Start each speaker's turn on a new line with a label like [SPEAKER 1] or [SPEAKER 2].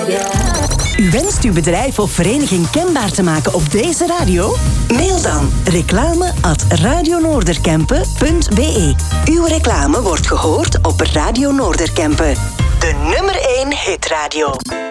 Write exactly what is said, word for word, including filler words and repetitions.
[SPEAKER 1] U wenst uw bedrijf of vereniging kenbaar te maken op deze radio? Mail dan reclame at radionoorderkempen punt be. Uw reclame wordt gehoord op Radio Noorderkempen. De nummer één hitradio.